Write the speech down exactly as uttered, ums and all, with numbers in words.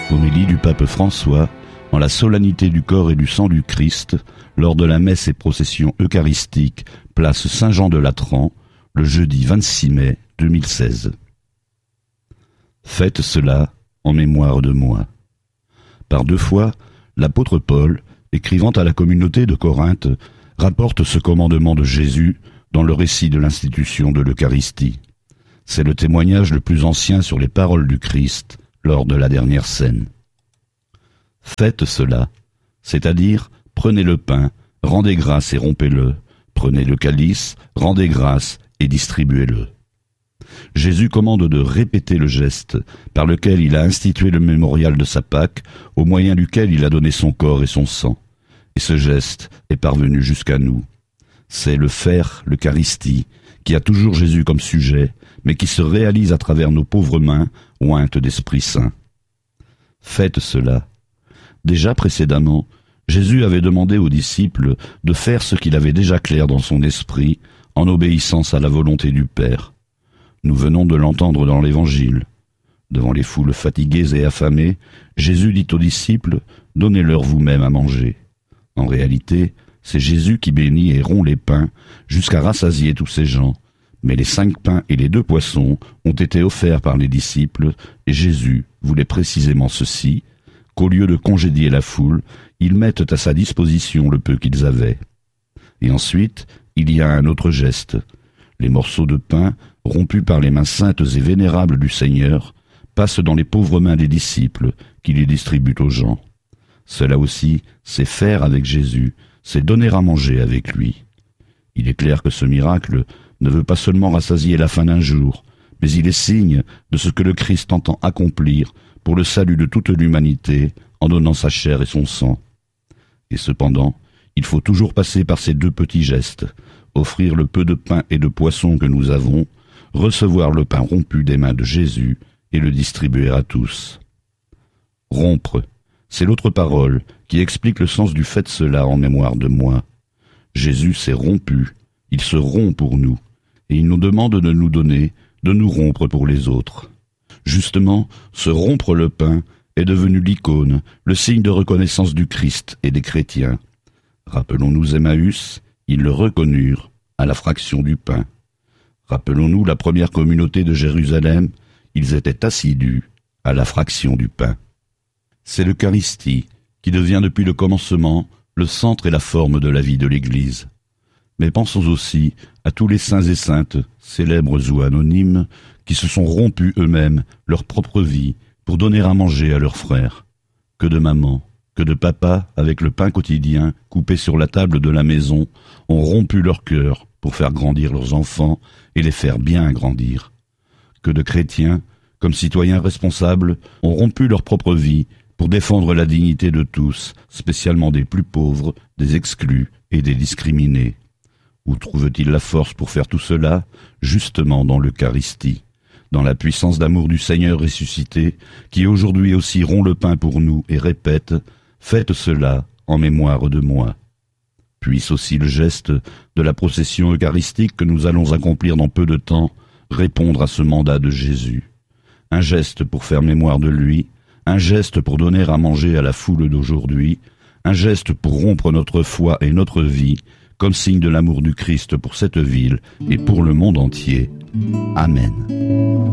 Homélie du pape François en la solennité du corps et du sang du Christ lors de la messe et procession eucharistique place Saint-Jean-de-Latran le jeudi vingt-six mai deux mille seize. Faites cela en mémoire de moi. Par deux fois, l'apôtre Paul, écrivant à la communauté de Corinthe, rapporte ce commandement de Jésus dans le récit de l'institution de l'Eucharistie. C'est le témoignage le plus ancien sur les paroles du Christ lors de la dernière scène. Faites cela, c'est-à-dire prenez le pain, rendez grâce et rompez-le, prenez le calice, rendez grâce et distribuez-le. Jésus commande de répéter le geste par lequel il a institué le mémorial de sa Pâque, au moyen duquel il a donné son corps et son sang. Et ce geste est parvenu jusqu'à nous. C'est le faire, l'Eucharistie, qui a toujours Jésus comme sujet, mais qui se réalise à travers nos pauvres mains, ointes d'Esprit Saint. Faites cela. Déjà précédemment, Jésus avait demandé aux disciples de faire ce qu'il avait déjà clair dans son esprit, en obéissance à la volonté du Père. Nous venons de l'entendre dans l'Évangile. Devant les foules fatiguées et affamées, Jésus dit aux disciples « Donnez-leur vous-même à manger ». En réalité, c'est Jésus qui bénit et rompt les pains jusqu'à rassasier tous ces gens. Mais les cinq pains et les deux poissons ont été offerts par les disciples, et Jésus voulait précisément ceci, qu'au lieu de congédier la foule, ils mettent à sa disposition le peu qu'ils avaient. Et ensuite, il y a un autre geste. Les morceaux de pain, rompus par les mains saintes et vénérables du Seigneur, passent dans les pauvres mains des disciples, qui les distribuent aux gens. Cela aussi, c'est faire avec Jésus, c'est donner à manger avec lui. Il est clair que ce miracle ne veut pas seulement rassasier la faim d'un jour, mais il est signe de ce que le Christ entend accomplir pour le salut de toute l'humanité en donnant sa chair et son sang. Et cependant, il faut toujours passer par ces deux petits gestes, offrir le peu de pain et de poisson que nous avons, recevoir le pain rompu des mains de Jésus et le distribuer à tous. Rompre, c'est l'autre parole qui explique le sens du fait cela en mémoire de moi. Jésus s'est rompu, il se rompt pour nous, et il nous demande de nous donner, de nous rompre pour les autres. Justement, se rompre le pain est devenu l'icône, le signe de reconnaissance du Christ et des chrétiens. Rappelons-nous Emmaüs, ils le reconnurent à la fraction du pain. Rappelons-nous la première communauté de Jérusalem, ils étaient assidus à la fraction du pain. C'est l'Eucharistie qui devient depuis le commencement le centre et la forme de la vie de l'Église. Mais pensons aussi à tous les saints et saintes, célèbres ou anonymes, qui se sont rompus eux-mêmes leur propre vie pour donner à manger à leurs frères. Que de mamans, que de papas, avec le pain quotidien coupé sur la table de la maison, ont rompu leur cœur pour faire grandir leurs enfants et les faire bien grandir. Que de chrétiens, comme citoyens responsables, ont rompu leur propre vie pour défendre la dignité de tous, spécialement des plus pauvres, des exclus et des discriminés. Où trouve-t-il la force pour faire tout cela? Justement dans l'Eucharistie, dans la puissance d'amour du Seigneur ressuscité, qui aujourd'hui aussi rompt le pain pour nous et répète « Faites cela en mémoire de moi ». Puisse aussi le geste de la procession eucharistique que nous allons accomplir dans peu de temps répondre à ce mandat de Jésus. Un geste pour faire mémoire de lui, un geste pour donner à manger à la foule d'aujourd'hui, un geste pour rompre notre foi et notre vie, comme signe de l'amour du Christ pour cette ville et pour le monde entier. Amen.